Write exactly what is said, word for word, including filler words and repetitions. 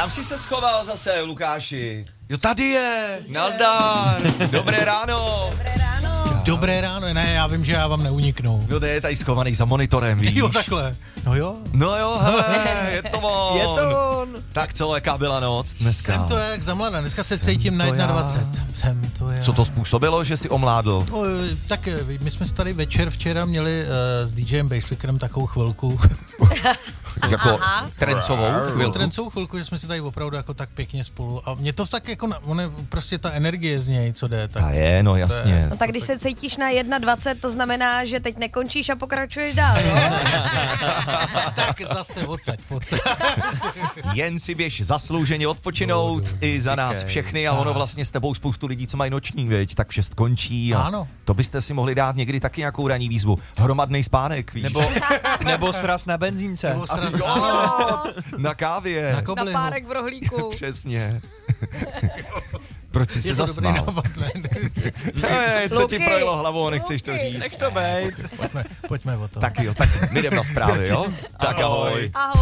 Kam jsi se schoval zase, Lukáši? Jo, tady je. Nazdar. Dobré ráno. Dobré ráno. Dobré ráno, ne, já vím, že já vám neuniknu. Kdo je tady schovaný za monitorem, víš? Jo, takhle. No jo. No jo, hele, je to on. Je to on. Tak co, jaká byla noc dneska? Jsem to jak za mlada, dneska se cítím to na já. dvacet jedna. Jsem to já. Co to způsobilo, že jsi omládl? No, tak my jsme se tady večer včera měli uh, s DJem Basslickerem takovou chvilku. Jako Aha. trencovou chvilku. Trencovou chvilku, že jsme si tady opravdu jako tak pěkně spolu. A mě to tak jako, on je prostě ta energie z něj, co jde. Tak A je, no jasně. No tak když se cítíš na dvacet jedna, to znamená, že teď nekončíš a pokračuješ dál, jo? tak zase odsaď, odsaď. Jen si běž zaslouženě odpočinout No, no, i za nás říkej. všechny a ono vlastně s tebou spoustu lidí, co mají noční, veď, tak v šest končí a Ano. to byste si mohli dát někdy taky nějakou ranní výzvu. Hromadný spánek, víš? Nebo, nebo sraz na benzínce. Nebo sraz, Jo, ano, na kávě. na Na koblinu. párek v rohlíku. Přesně. Proč jsi se Je to dobrý zasmál? nápad, ne? Ne, co ti Luky. projelo hlavou, nechceš to Luky. říct. Nech to bejt. Pojďme, pojďme o to. Tak jo, tak my jdeme na zprávy, jo? Tak ahoj. Ahoj.